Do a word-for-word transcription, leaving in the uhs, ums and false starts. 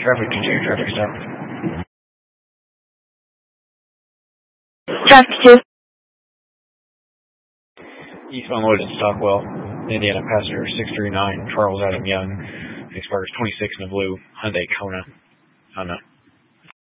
Traffic, continue traffic stop. Traffic two. Eastbound Lloyd at Stockwell, Indiana, passenger six three nine, Charles Adam Young, expires twenty-six in the blue, Hyundai Kona, Honda.